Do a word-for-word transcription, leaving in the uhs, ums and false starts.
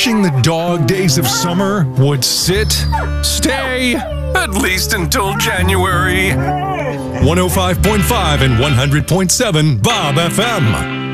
wishing the dog days of summer would sit, stay, at least until January. one oh five point five and one hundred point seven Bob F M.